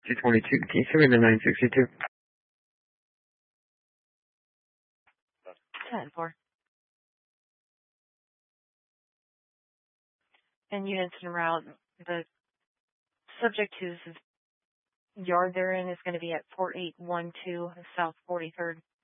222. Can you send me the 962? 10-4. And units en route, the subject whose yard they're in is going to be at 4812 South 43rd.